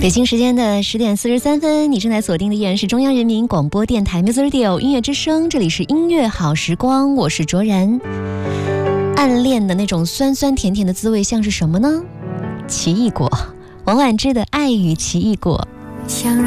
北京时间的10点43分，你正在锁定的依然是中央人民广播电台 Music Radio 音乐之声，这里是音乐好时光，我是卓然。暗恋的那种酸酸甜甜的滋味像是什么呢？奇异果，王菀之的《爱与奇异果》。